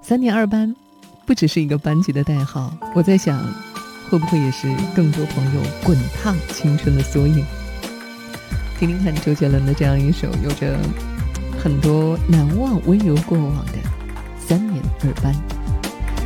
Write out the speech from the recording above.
3年2班不只是一个班级的代号，我在想会不会也是更多朋友滚烫青春的缩影。听听看周杰伦的这样一首有着很多难忘温柔过往的3年2班。